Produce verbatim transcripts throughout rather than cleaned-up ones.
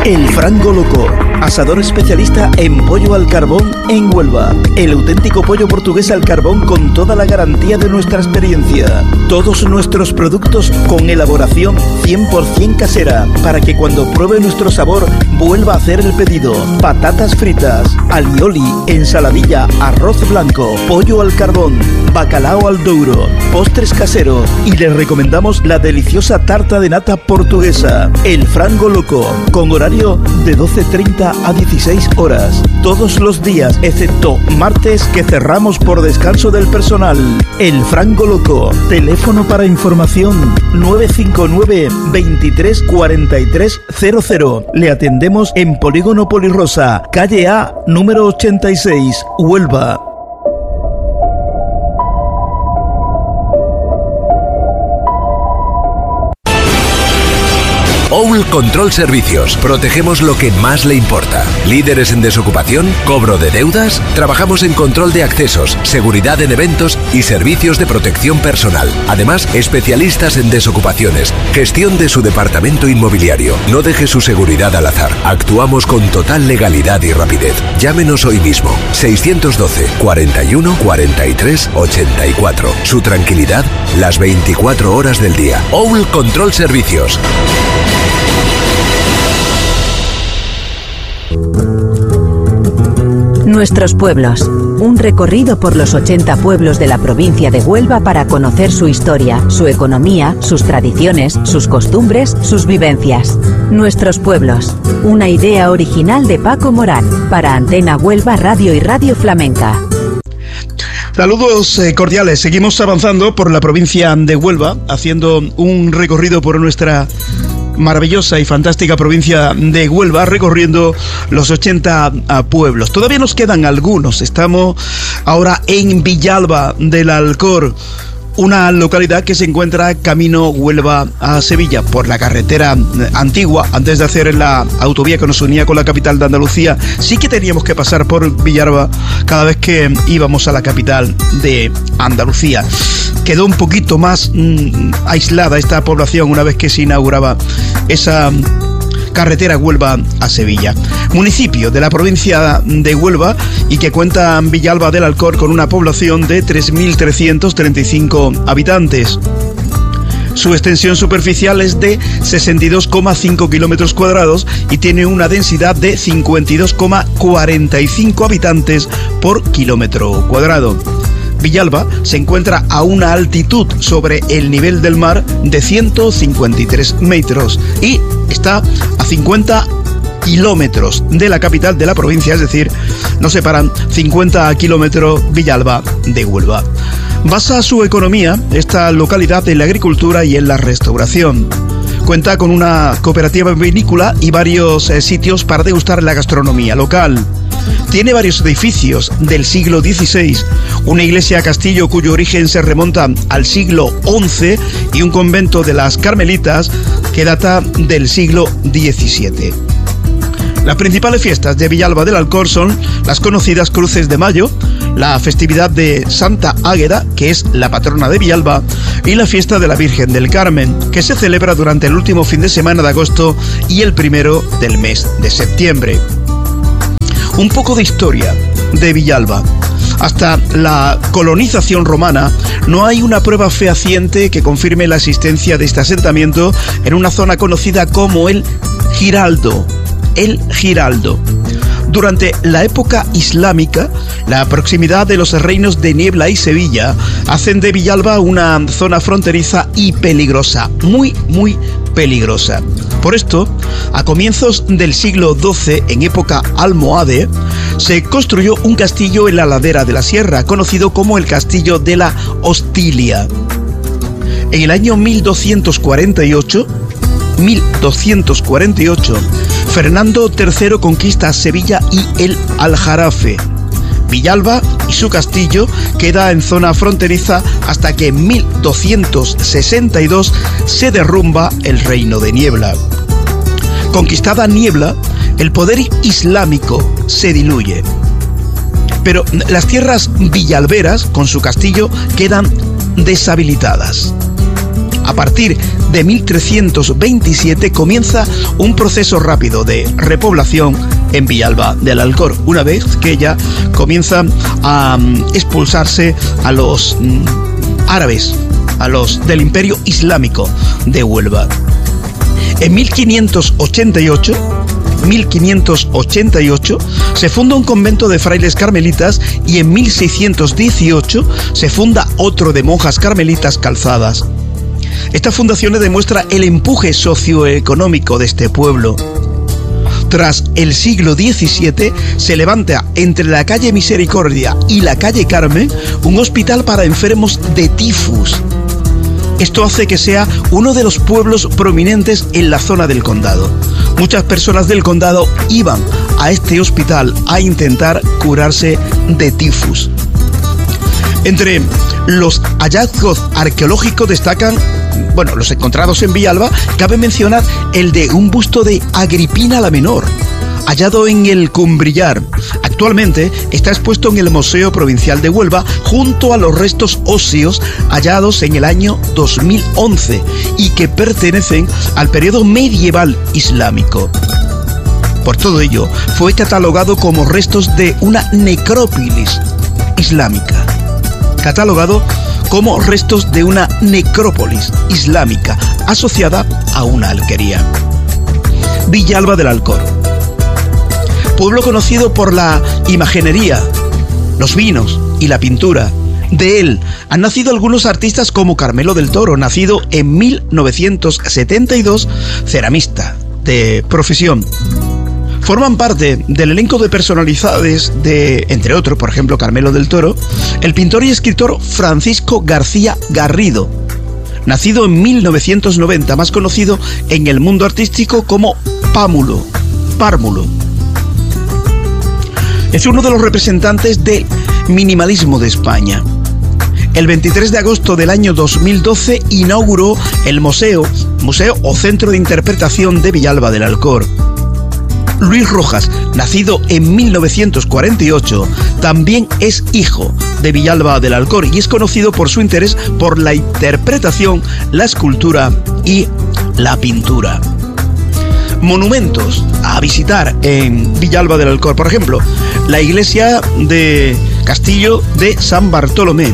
El Frango Loco, asador especialista en pollo al carbón en Huelva. El auténtico pollo portugués al carbón con toda la garantía de nuestra experiencia. Todos nuestros productos con elaboración cien por ciento casera, para que cuando pruebe nuestro sabor vuelva a hacer el pedido. Patatas fritas, alioli, ensaladilla, arroz blanco, pollo al carbón, bacalao al douro, postres caseros, y les recomendamos la deliciosa tarta de nata portuguesa. El Frango Loco, con horario de doce treinta a dieciséis horas, todos los días, excepto martes, que cerramos por descanso del personal. El Frango Loco, teléfono para información nueve cinco nueve, veintitrés cuarenta y tres cero cero. Le atendemos en Polígono Polirosa, calle A, número ochenta y seis, Huelva. Owl Control Servicios. Protegemos lo que más le importa. Líderes en desocupación, cobro de deudas. Trabajamos en control de accesos, seguridad en eventos y servicios de protección personal. Además, especialistas en desocupaciones, gestión de su departamento inmobiliario. No deje su seguridad al azar. Actuamos con total legalidad y rapidez. Llámenos hoy mismo. seiscientos doce, cuarenta y uno, cuarenta y tres, ochenta y cuatro. Su tranquilidad, las veinticuatro horas del día. Owl Control Servicios. Nuestros pueblos. Un recorrido por los ochenta pueblos de la provincia de Huelva para conocer su historia, su economía, sus tradiciones, sus costumbres, sus vivencias. Nuestros pueblos. Una idea original de Paco Morán para Antena Huelva Radio y Radio Flamenca. Saludos eh, cordiales. Seguimos avanzando por la provincia de Huelva, haciendo un recorrido por nuestra maravillosa y fantástica provincia de Huelva, recorriendo los ochenta pueblos. Todavía nos quedan algunos. Estamos ahora en Villalba del Alcor, una localidad que se encuentra camino Huelva a Sevilla por la carretera antigua. Antes de hacer la autovía que nos unía con la capital de Andalucía, sí que teníamos que pasar por Villalba cada vez que íbamos a la capital de Andalucía. Quedó un poquito más mmm, aislada esta población una vez que se inauguraba esa carretera Huelva a Sevilla. Municipio de la provincia de Huelva y que cuenta Villalba del Alcor con una población de tres mil trescientos treinta y cinco habitantes. Su extensión superficial es de sesenta y dos coma cinco kilómetros cuadrados y tiene una densidad de cincuenta y dos coma cuarenta y cinco habitantes por kilómetro cuadrado. Villalba se encuentra a una altitud sobre el nivel del mar de ciento cincuenta y tres metros y está a cincuenta kilómetros de la capital de la provincia, es decir, nos separan cincuenta kilómetros Villalba de Huelva. Basa su economía esta localidad en la agricultura y en la restauración. Cuenta con una cooperativa vinícola y varios eh, sitios para degustar la gastronomía local. Tiene varios edificios del siglo dieciséis, una iglesia castillo cuyo origen se remonta al siglo once y un convento de las Carmelitas que data del siglo diecisiete. Las principales fiestas de Villalba del Alcor son las conocidas Cruces de Mayo, la festividad de Santa Águeda, que es la patrona de Villalba, y la fiesta de la Virgen del Carmen, que se celebra durante el último fin de semana de agosto y el primero del mes de septiembre. Un poco de historia de Villalba. Hasta la colonización romana no hay una prueba fehaciente que confirme la existencia de este asentamiento en una zona conocida como el Giraldo. El Giraldo. Durante la época islámica, la proximidad de los reinos de Niebla y Sevilla hacen de Villalba una zona fronteriza y peligrosa, muy, muy peligrosa. Por esto, a comienzos del siglo doce, en época almohade, se construyó un castillo en la ladera de la sierra, conocido como el Castillo de la Hostilia. En el año mil doscientos cuarenta y ocho, mil doscientos cuarenta y ocho, Fernando tercero conquista Sevilla y el Aljarafe. Villalba y su castillo queda en zona fronteriza hasta que en mil doscientos sesenta y dos se derrumba el reino de Niebla. Conquistada Niebla, el poder islámico se diluye. Pero las tierras villalberas, con su castillo, quedan deshabilitadas. A partir de mil trescientos veintisiete comienza un proceso rápido de repoblación en Villalba del Alcor, una vez que ya comienzan a expulsarse a los mm, árabes, a los del Imperio Islámico de Huelva. En mil quinientos ochenta y ocho se funda un convento de frailes carmelitas y en mil seiscientos dieciocho se funda otro de monjas carmelitas calzadas. Esta fundación le demuestra el empuje socioeconómico de este pueblo. Tras el siglo diecisiete se levanta entre la calle Misericordia y la calle Carmen un hospital para enfermos de tifus. Esto hace que sea uno de los pueblos prominentes en la zona del condado. Muchas personas del condado iban a este hospital a intentar curarse de tifus. Entre los hallazgos arqueológicos destacan, bueno, los encontrados en Villalba, cabe mencionar el de un busto de Agripina la Menor, hallado en el Cumbrillar. Actualmente está expuesto en el Museo Provincial de Huelva junto a los restos óseos hallados en el año dos mil once y que pertenecen al periodo medieval islámico. Por todo ello, fue catalogado como restos de una necrópolis islámica. Catalogado como restos de una necrópolis islámica asociada a una alquería. Villalba del Alcor. Pueblo conocido por la imaginería, los vinos y la pintura. De él han nacido algunos artistas como Carmelo del Toro, nacido en mil novecientos setenta y dos, ceramista de profesión. Forman parte del elenco de personalidades de, entre otros, por ejemplo, Carmelo del Toro, el pintor y escritor Francisco García Garrido, nacido en mil novecientos noventa, más conocido en el mundo artístico como Pámulo, Pármulo. Es uno de los representantes del minimalismo de España. El veintitrés de agosto del año dos mil doce inauguró el Museo, Museo o Centro de Interpretación de Villalba del Alcor. Luis Rojas, nacido en mil novecientos cuarenta y ocho, también es hijo de Villalba del Alcor y es conocido por su interés por la interpretación, la escultura y la pintura. Monumentos a visitar en Villalba del Alcor, por ejemplo, la iglesia de Castillo de San Bartolomé,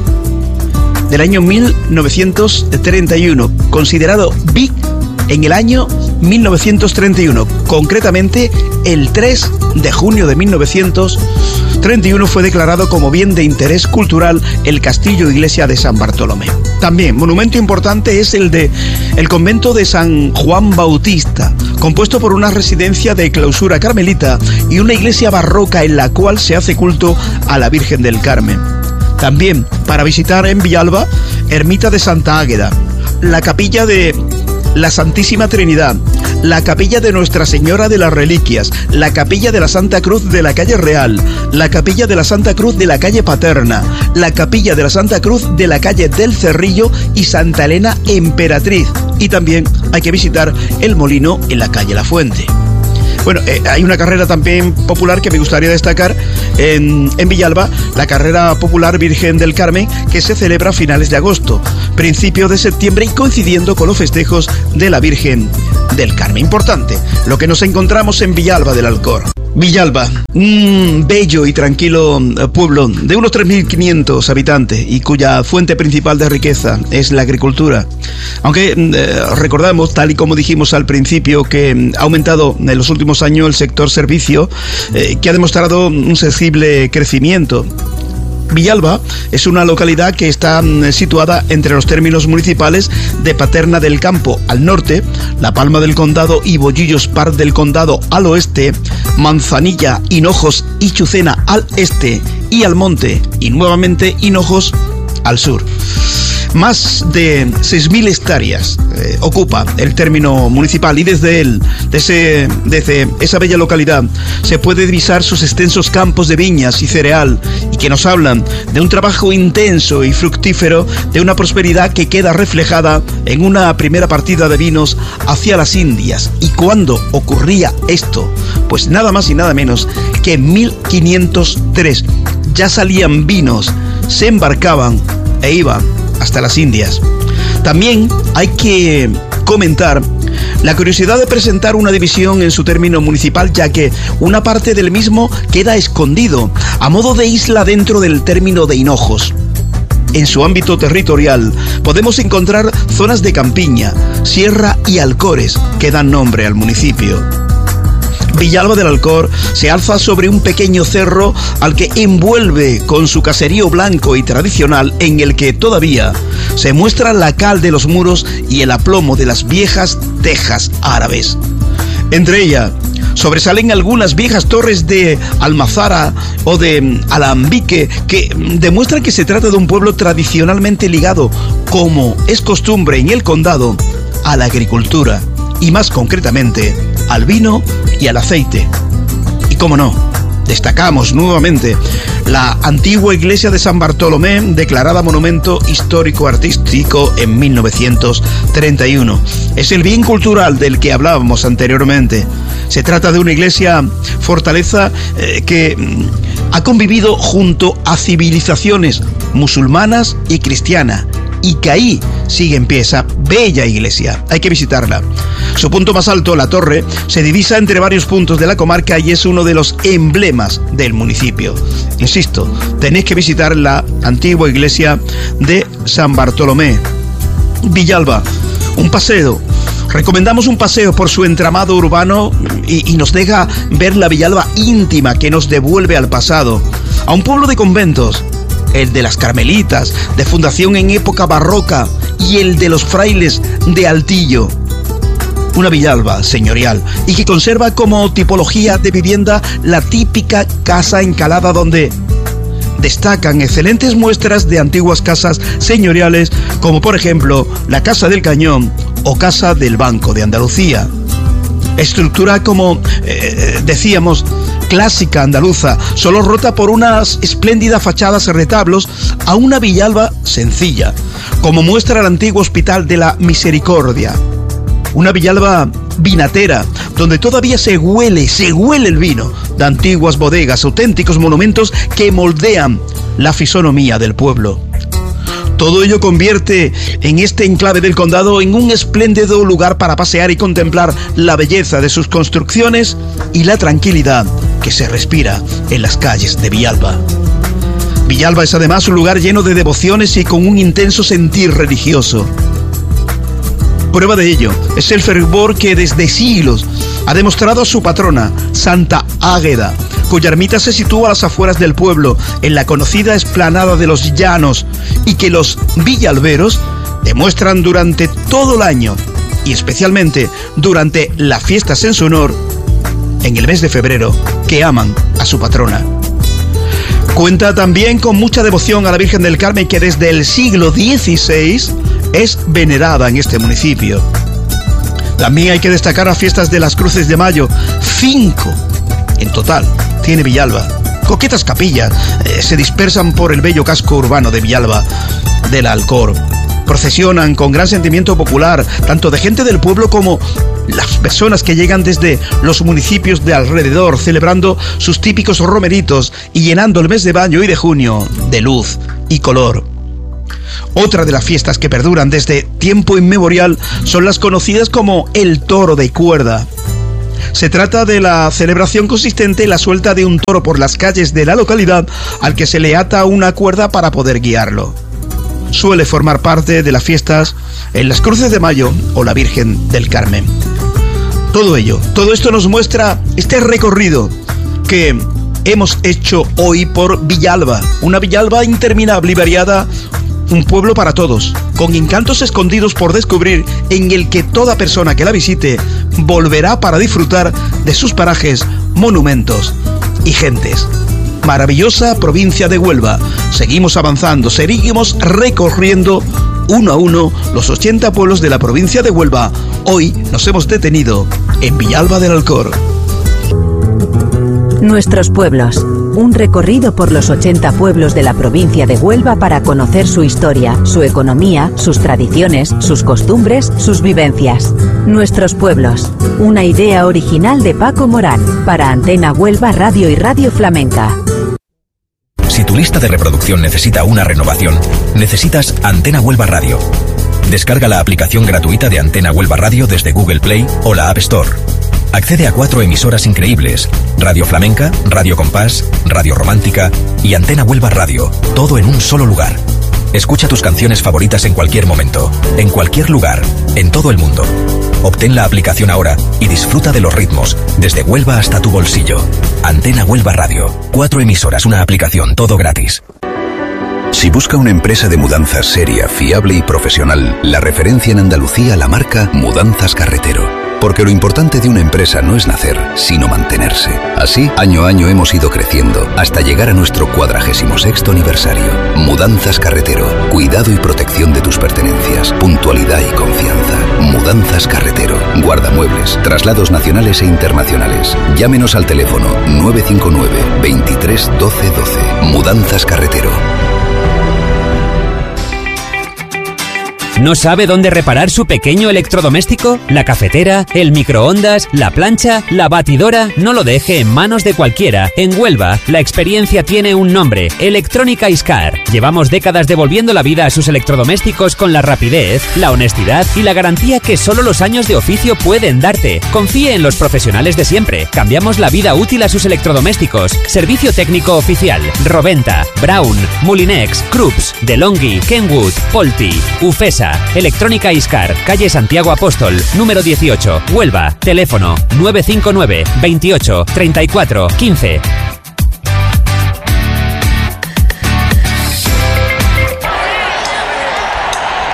del año mil novecientos treinta y uno, considerado B I C en el año mil novecientos treinta y uno, concretamente el tres de junio de mil novecientos treinta y uno fue declarado como bien de interés cultural el castillo iglesia de San Bartolomé. También monumento importante es el de el convento de San Juan Bautista, compuesto por una residencia de clausura carmelita y una iglesia barroca en la cual se hace culto a la Virgen del Carmen. También para visitar en Villalba, ermita de Santa Águeda, la capilla de la Santísima Trinidad, la capilla de Nuestra Señora de las Reliquias, la capilla de la Santa Cruz de la calle Real, la capilla de la Santa Cruz de la calle Paterna, la capilla de la Santa Cruz de la calle del Cerrillo y Santa Elena Emperatriz. Y también hay que visitar el molino en la calle La Fuente. Bueno, eh, hay una carrera también popular que me gustaría destacar en, en Villalba, la carrera popular Virgen del Carmen, que se celebra a finales de agosto, principio de septiembre y coincidiendo con los festejos de la Virgen del Carmen. Importante, lo que nos encontramos en Villalba del Alcor. Villalba, un bello y tranquilo pueblo de unos tres mil quinientos habitantes y cuya fuente principal de riqueza es la agricultura. Aunque eh, recordamos, tal y como dijimos al principio, que ha aumentado en los últimos años el sector servicio, eh, que ha demostrado un sensible crecimiento. Villalba es una localidad que está situada entre los términos municipales de Paterna del Campo al norte, La Palma del Condado y Bollillos Par del Condado al oeste, Manzanilla, Hinojos y Chucena al este y Almonte y nuevamente Hinojos al sur. Más de seis mil hectáreas eh, ocupa el término municipal y desde él, desde, desde esa bella localidad, se puede divisar sus extensos campos de viñas y cereal y que nos hablan de un trabajo intenso y fructífero, de una prosperidad que queda reflejada en una primera partida de vinos hacia las Indias. ¿Y cuándo ocurría esto? Pues nada más y nada menos que en mil quinientos tres. Ya salían vinos, se embarcaban e iban hasta las Indias. También hay que comentar la curiosidad de presentar una división en su término municipal, ya que una parte del mismo queda escondido, a modo de isla dentro del término de Hinojos. En su ámbito territorial podemos encontrar zonas de campiña, sierra y alcores que dan nombre al municipio. Villalba del Alcor se alza sobre un pequeño cerro al que envuelve con su caserío blanco y tradicional, en el que todavía se muestra la cal de los muros y el aplomo de las viejas tejas árabes. Entre ellas sobresalen algunas viejas torres de Almazara o de Alambique que demuestran que se trata de un pueblo tradicionalmente ligado, como es costumbre en el condado, a la agricultura y más concretamente al vino y al aceite. Y cómo no, destacamos nuevamente la antigua iglesia de San Bartolomé, declarada Monumento Histórico Artístico en mil novecientos treinta y uno. Es el bien cultural del que hablábamos anteriormente. Se trata de una iglesia fortaleza eh, que mm, ha convivido junto a civilizaciones musulmanas y cristianas, y que ahí sigue en pie esa bella iglesia. Hay que visitarla. Su punto más alto, la torre, se divisa entre varios puntos de la comarca y es uno de los emblemas del municipio. Insisto, tenéis que visitar la antigua iglesia de San Bartolomé. Villalba, un paseo. Recomendamos un paseo por su entramado urbano y, y nos deja ver la Villalba íntima que nos devuelve al pasado, a un pueblo de conventos, el de las Carmelitas, de fundación en época barroca, y el de los frailes de Altillo. Una Villalba señorial y que conserva como tipología de vivienda la típica casa encalada, donde destacan excelentes muestras de antiguas casas señoriales, como por ejemplo la Casa del Cañón o Casa del Banco de Andalucía. Estructura, como eh, decíamos, clásica andaluza, solo rota por unas espléndidas fachadas y retablos, a una Villalba sencilla, como muestra el antiguo Hospital de la Misericordia. Una Villalba vinatera, donde todavía se huele, se huele el vino, de antiguas bodegas, auténticos monumentos que moldean la fisonomía del pueblo. Todo ello convierte en este enclave del condado en un espléndido lugar para pasear y contemplar la belleza de sus construcciones y la tranquilidad que se respira en las calles de Villalba. Villalba es además un lugar lleno de devociones y con un intenso sentir religioso. Prueba de ello es el fervor que desde siglos ha demostrado a su patrona, Santa Águeda, cuya ermita se sitúa a las afueras del pueblo, en la conocida explanada de los Llanos, y que los villalberos demuestran durante todo el año, y especialmente durante las fiestas en su honor, en el mes de febrero, que aman a su patrona. Cuenta también con mucha devoción a la Virgen del Carmen, que desde el siglo dieciséis es venerada en este municipio. También hay que destacar las fiestas de las Cruces de Mayo, cinco en total tiene Villalba. Coquetas capillas eh, se dispersan por el bello casco urbano de Villalba del Alcor. Procesionan con gran sentimiento popular, tanto de gente del pueblo como las personas que llegan desde los municipios de alrededor, celebrando sus típicos romeritos y llenando el mes de mayo y de junio de luz y color. Otra de las fiestas que perduran desde tiempo inmemorial son las conocidas como el toro de cuerda. Se trata de la celebración consistente en la suelta de un toro por las calles de la localidad, al que se le ata una cuerda para poder guiarlo. Suele formar parte de las fiestas en las Cruces de Mayo o la Virgen del Carmen. Todo ello, todo esto nos muestra este recorrido que hemos hecho hoy por Villalba, una Villalba interminable y variada, un pueblo para todos, con encantos escondidos por descubrir, en el que toda persona que la visite volverá para disfrutar de sus parajes, monumentos y gentes. Maravillosa provincia de Huelva. Seguimos avanzando, seguimos recorriendo uno a uno los ochenta pueblos de la provincia de Huelva. Hoy nos hemos detenido en Villalba del Alcor. Nuestros pueblos. Un recorrido por los ochenta pueblos de la provincia de Huelva para conocer su historia, su economía, sus tradiciones, sus costumbres, sus vivencias. Nuestros pueblos. Una idea original de Paco Morán para Antena Huelva Radio y Radio Flamenca. Si tu lista de reproducción necesita una renovación, necesitas Antena Huelva Radio. Descarga la aplicación gratuita de Antena Huelva Radio desde Google Play o la App Store. Accede a cuatro emisoras increíbles: Radio Flamenca, Radio Compás, Radio Romántica y Antena Huelva Radio, todo en un solo lugar. Escucha tus canciones favoritas en cualquier momento, en cualquier lugar, en todo el mundo. Obtén la aplicación ahora y disfruta de los ritmos, desde Huelva hasta tu bolsillo. Antena Huelva Radio, cuatro emisoras, una aplicación, todo gratis. Si busca una empresa de mudanzas seria, fiable y profesional, la referencia en Andalucía, la marca Mudanzas Carretero. Porque lo importante de una empresa no es nacer, sino mantenerse. Así, año a año hemos ido creciendo hasta llegar a nuestro cuadragésimo sexto aniversario. Mudanzas Carretero. Cuidado y protección de tus pertenencias. Puntualidad y confianza. Mudanzas Carretero. Guardamuebles. Traslados nacionales e internacionales. Llámenos al teléfono nueve cinco nueve, veintitrés, doce, doce. Mudanzas Carretero. ¿No sabe dónde reparar su pequeño electrodoméstico? ¿La cafetera? ¿El microondas? ¿La plancha? ¿La batidora? No lo deje en manos de cualquiera. En Huelva, la experiencia tiene un nombre: Electrónica Iscar. Llevamos décadas devolviendo la vida a sus electrodomésticos con la rapidez, la honestidad y la garantía que solo los años de oficio pueden darte. Confíe en los profesionales de siempre. Cambiamos la vida útil a sus electrodomésticos. Servicio técnico oficial: Roventa, Brown, Mulinex, Krups, DeLonghi, Kenwood, Polti, Ufesa. Electrónica Iscar, calle Santiago Apóstol, número dieciocho, Huelva. Teléfono nueve cinco nueve, veintiocho, treinta y cuatro, quince.